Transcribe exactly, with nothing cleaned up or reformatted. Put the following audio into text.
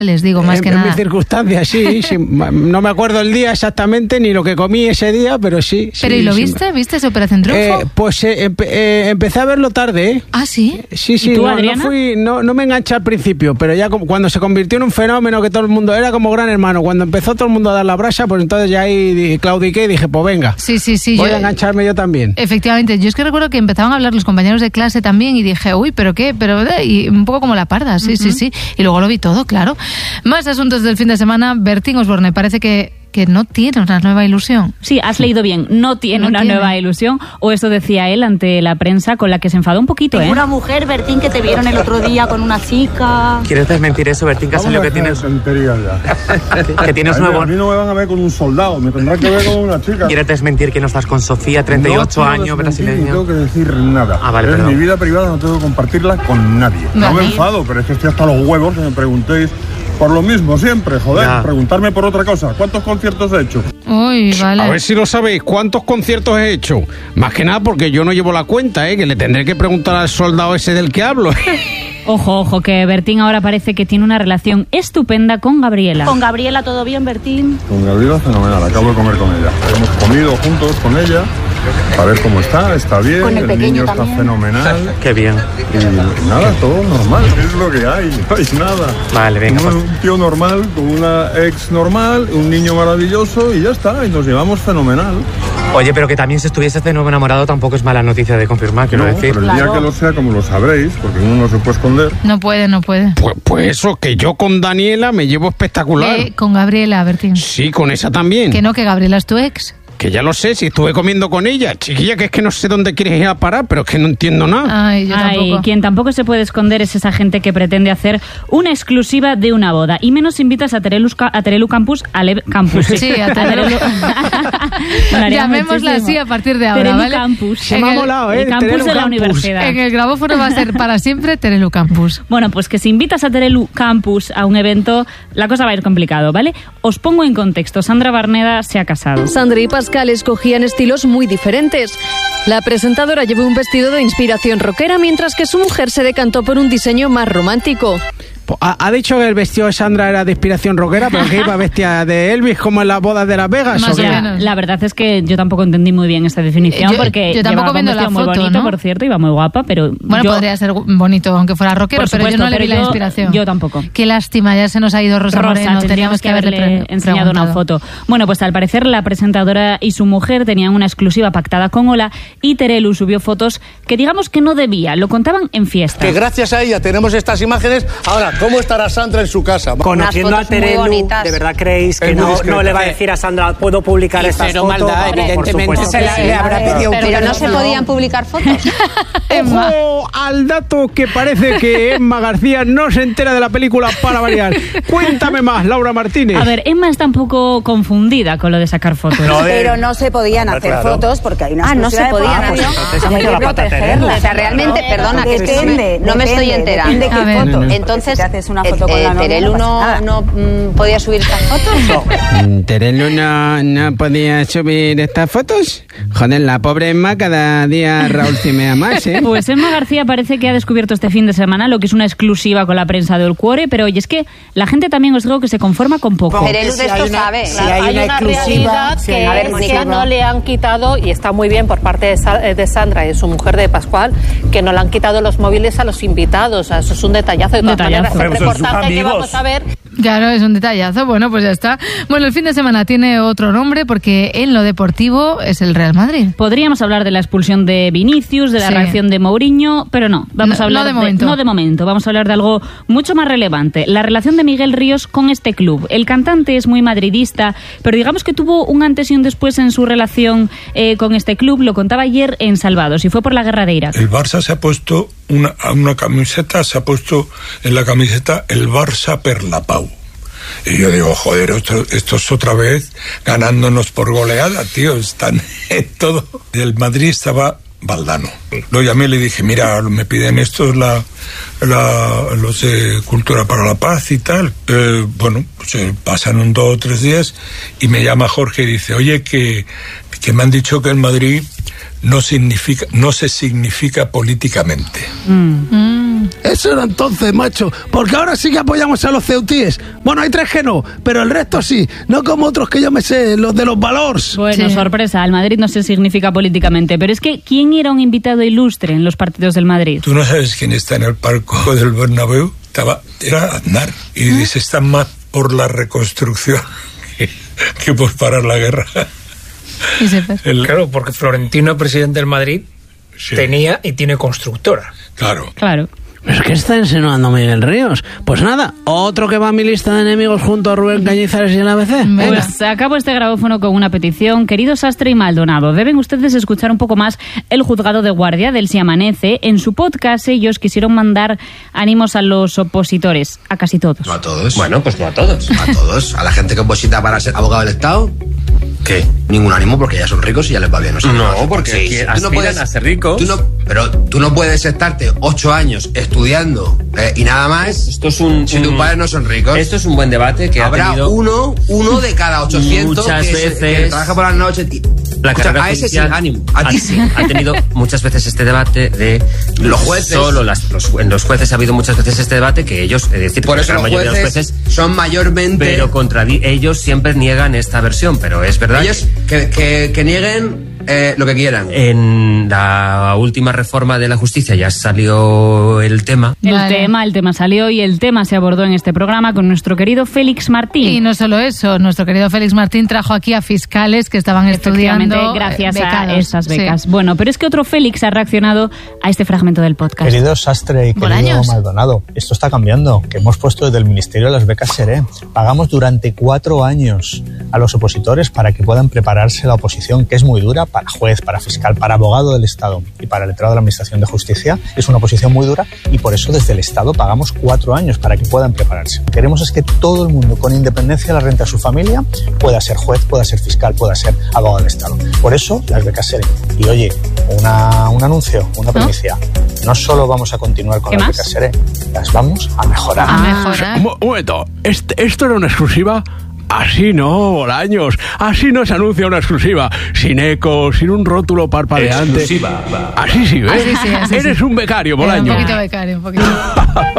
Les digo, más en, que en nada. mis circunstancias, sí, sí. No me acuerdo el día exactamente ni lo que comí ese día, pero sí. ¿Pero sí, y lo sí, viste? Me... ¿Viste esa Operación Triunfo? Eh, pues eh, empe eh, empecé a verlo tarde, ¿eh? ¿Ah, sí? Sí, sí. ¿Y tú, no, Adriana? No, fui, no, no me enganché al principio, pero ya como, cuando se convirtió en un fenómeno que todo el mundo... Era como Gran Hermano. Cuando empezó todo el mundo a dar la brasa, pues entonces ya ahí claudiqué y dije, pues venga. Sí, sí, sí. Voy yo, a engancharme yo también. Efectivamente. Yo es que recuerdo que empezaban a hablar los compañeros de clase también y dije, uy, ¿pero qué? Pero y un poco como la parda, sí, uh-huh. sí, sí. Y luego lo vi todo, claro. Más asuntos del fin de semana. Bertín Osborne parece que, que no tiene una nueva ilusión. Sí, has leído bien, no tiene no una tiene. nueva ilusión, o eso decía él ante la prensa, con la que se enfadó un poquito, Tengo ¿eh? una mujer, Bertín, que te vieron el otro día con una chica. ¿Quieres desmentir eso, Bertín, que ha salido que tienes... ya. que tienes a nuevo... A mí no me van a ver con un soldado, me tendrán que ver con una chica. ¿Quieres desmentir que no estás con Sofía, treinta y ocho no años, brasileña? No tengo que decir nada. Ah, vale, es perdón. mi vida privada, no tengo que compartirla con nadie. Vale. No me enfado, pero es que estoy hasta los huevos que me preguntéis por lo mismo siempre, joder, ya. Preguntarme por otra cosa. ¿Cuántos conciertos he hecho? Uy, vale. A ver si lo sabéis, ¿cuántos conciertos he hecho? Más que nada porque yo no llevo la cuenta, ¿eh? Que le tendré que preguntar al soldado ese del que hablo. Ojo, ojo, que Bertín ahora parece que tiene una relación estupenda con Gabriela. ¿Con Gabriela todo bien, Bertín? Con Gabriela fenomenal, acabo de comer con ella. Hemos comido juntos con ella para ver cómo está, está bien, con el, el niño también. Está fenomenal. Qué bien. Y nada, todo normal, es lo que hay, no hay nada. Vale, venga. Un, un tío normal, con una ex normal, un niño maravilloso y ya está, y nos llevamos fenomenal. Oye, pero que también si estuviese de nuevo enamorado tampoco es mala noticia de confirmar, quiero no, decir. Pero el claro. día que lo sea, como lo sabréis, porque uno no se puede esconder. No puede, no puede. Pues, pues eso, que yo con Daniela me llevo espectacular. Eh, con Gabriela, Bertín. Sí, con esa también. Que no, que Gabriela es tu ex. Que ya lo sé, si estuve comiendo con ella. Chiquilla, que es que no sé dónde quieres ir a parar, pero es que no entiendo nada. Ay, yo Ay, tampoco. Quien tampoco se puede esconder es esa gente que pretende hacer una exclusiva de una boda. Y menos invitas a Terelu, a Terelu Campus, a Le Campus. Sí, sí a Terelu. Llamémosla así a partir de ahora, Terelu ¿vale? Campus. Se me ha molado, ¿eh? El campus Terelu de la Campus. universidad. En el grabófono va a ser para siempre Terelu Campus. Bueno, pues que si invitas a Terelu Campus a un evento, la cosa va a ir complicado, ¿vale? Os pongo en contexto. Sandra Barneda se ha casado. Sandra y Pascal escogían estilos muy diferentes. La presentadora llevó un vestido de inspiración rockera, mientras que su mujer se decantó por un diseño más romántico. Ha, ha dicho que el vestido de Sandra era de inspiración rockera, pero que iba vestida de Elvis como en las bodas de Las Vegas. Más ¿o qué? o menos. La verdad es que yo tampoco entendí muy bien esta definición, Yo- porque yo tampoco llevaba un viendo la vestido muy foto, bonito, ¿no? por cierto, iba muy guapa, pero Bueno, yo, podría ser bonito aunque fuera rockero, por pero supuesto, yo no le vi pero la yo- inspiración. yo tampoco. Qué lástima, ya se nos ha ido Rosa, Rosa, Moreno. tendríamos Teníamos que que haberle haberle pre- enseñado una preguntado. foto. Bueno, pues al parecer la presentadora y su mujer tenían una exclusiva pactada con Ola y Terelu subió fotos que digamos que no debía, lo contaban en fiesta. Que gracias a ella tenemos estas imágenes. Ahora, ¿cómo estará Sandra en su casa? Conociendo a fotos muy Terelu, bonitas. ¿de verdad creéis que Es muy no, discreta. no le va a decir a Sandra, puedo publicar Y estas cero fotos? maldad, Por evidentemente supuesto se que la- sí. le habrá pedido Pero no se podían publicar fotos. Ojo al dato que parece que Emma García no se entera de la película para variar. Cuéntame más, Laura Martínez. A ver, Emma está un poco confundida con lo de sacar fotos. No, de- Pero no se podían Ah, hacer claro. fotos porque hay una Ah, no exclusiva se de podían fotos. hacer. Entonces, Hay ha metido que la pata protegerla. Terelu. O sea, realmente, perdona, que Depende, no me estoy depende, enterando. depende qué A ver, foto. Entonces, Si te haces una eh, foto con eh, la novia, Terelu no pasa no, nada. no mm, podía subir estas fotos. Mm, Terelu no, no podía subir estas fotos. Joder, la pobre Emma cada día Raúl cimea más, ¿eh? Pues Emma García parece que ha descubierto este fin de semana lo que es una exclusiva con la prensa del Cuore, pero oye, es que la gente también os digo que se conforma con poco. Terelu de esto sabe. Si hay una exclusiva, realidad si que, hay- A ver, es Mónica, que no. no le han quitado, y está muy bien por parte de, Sa- de Sandra y de su mujer de Pascual, que no le han quitado los móviles a los invitados. O sea, eso es un detallazo. De todas Detallazo. maneras, el Pero son sus reportaje que amigos. vamos a ver... Claro, es un detallazo. Bueno, pues ya está. Bueno, el fin de semana tiene otro nombre porque en lo deportivo es el Real Madrid. Podríamos hablar de la expulsión de Vinicius, de la Sí. reacción de Mourinho, pero no. Vamos No, a hablar no de momento. no de momento. Vamos a hablar de algo mucho más relevante. La relación de Miguel Ríos con este club. El cantante es muy madridista, pero digamos que tuvo un antes y un después en su relación eh, con este club. Lo contaba ayer en Salvados y fue por la guerra de Irak. El Barça se ha puesto una, a una camiseta, se ha puesto en la camiseta el Barça per la Pau. Y yo digo, joder, esto, esto es otra vez ganándonos por goleada, tío, están en todo. El Madrid estaba Valdano. Lo llamé y le dije, mira, me piden estos la, la, los de Cultura para la Paz y tal. Eh, bueno, pues eh, pasan un dos o tres días y me llama Jorge y dice, oye, que, que me han dicho que el Madrid no significa, no se significa políticamente. Mm. Eso era entonces, macho. Porque ahora sí que apoyamos a los ceutíes. Bueno, hay tres que no, pero el resto sí. No como otros que yo me sé, los de los valores. Bueno, sí. Sorpresa, el Madrid no se significa políticamente. Pero es que, ¿quién era un invitado ilustre en los partidos del Madrid? ¿Tú no sabes quién está en el palco del Bernabéu? Estaba, era Aznar. Y ¿Mm? dice, están más por la reconstrucción que, que por parar la guerra. El... Claro, porque Florentino, presidente del Madrid, sí. tenía y tiene constructora. Claro. Claro. ¿Pero qué está insinuando Miguel Ríos? Pues nada, otro que va a mi lista de enemigos junto a Rubén Cañizares y el A B C. Venga. Pues acabo este grabófono con una petición. Querido Sastre y Maldonado, deben ustedes escuchar un poco más El Juzgado de Guardia del Si Amanece. En su podcast ellos quisieron mandar ánimos a los opositores, a casi todos. No a todos. Bueno, pues no a todos. No a todos. A la gente que oposita para ser abogado del Estado, ¿qué? Ningún ánimo porque ya son ricos y ya les va bien. No, no porque sí, aspiran tú no puedes, a ser ricos. Tú no, pero tú no puedes estarte ocho años estudiando eh, y nada más esto es un, si un, tus padres no son ricos. Esto es un buen debate que habrá ha tenido... uno, uno de cada ochocientos muchas que, veces es, que trabaja por las noches. La Escucha, a ese sí, ánimo. A ti sí. Ha tenido muchas veces este debate de los jueces. Solo las, los, en los jueces ha habido muchas veces este debate que ellos, es decir, por eso la los mayoría jueces, de los jueces son mayormente. Pero contra ellos siempre niegan esta versión, pero es verdad. Ellos que, que, que nieguen. Eh, lo que quieran. En la última reforma de la justicia ya salió el tema. El vale. tema, el tema salió y el tema se abordó en este programa con nuestro querido Félix Martín. Y no solo eso, nuestro querido Félix Martín trajo aquí a fiscales que estaban estudiando gracias becados. a esas becas. Sí. Bueno, pero es que otro Félix ha reaccionado a este fragmento del podcast. Querido Sastre y querido Bolaños. Maldonado, esto está cambiando, que hemos puesto desde el Ministerio de las Becas Seré. Pagamos durante cuatro años a los opositores para que puedan prepararse la oposición, que es muy dura para juez, para fiscal, para abogado del Estado y para letrado de la Administración de Justicia. Es una oposición muy dura y por eso desde el Estado pagamos cuatro años para que puedan prepararse. Lo que queremos es que todo el mundo, con independencia de la renta de su familia, pueda ser juez, pueda ser fiscal, pueda ser abogado del Estado. Por eso las becas Seré. Y oye, una, un anuncio, una primicia. ¿No? no solo vamos a continuar con las becas Seré, las vamos a mejorar. A mejorar. Un momento, ¿Este, ¿esto era una exclusiva? Así no, Bolaños. Así no se anuncia una exclusiva. Sin eco, sin un rótulo parpadeante. Exclusiva. Así sí, ¿ves? Así sí, así Eres sí. un becario, Bolaños. Un poquito becario, un poquito.